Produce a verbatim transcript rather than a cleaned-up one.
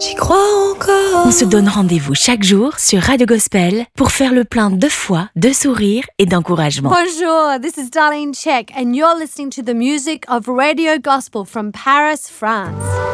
J'y crois encore. On se donne rendez-vous chaque jour sur Radio Gospel pour faire le plein de foi, de sourire et d'encouragement. Bonjour, this is Darlene Check and you're listening to the music of Radio Gospel from Paris, France.